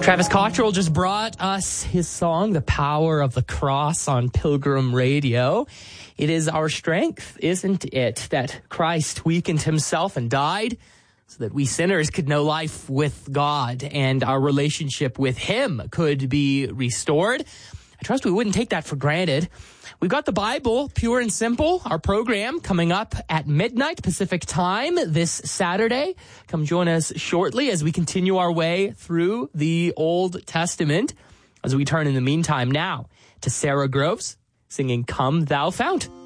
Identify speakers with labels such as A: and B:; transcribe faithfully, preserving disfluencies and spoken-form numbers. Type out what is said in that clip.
A: Travis Cottrell just brought us his song, The Power of the Cross, on Pilgrim Radio. It is our strength, isn't it, that Christ weakened himself and died so that we sinners could know life with God and our relationship with him could be restored. I trust we wouldn't take that for granted. We've got the Bible, pure and simple, our program coming up at midnight Pacific time this Saturday. Come join us shortly as we continue our way through the Old Testament, as we turn in the meantime now to Sarah Groves singing Come Thou Fount.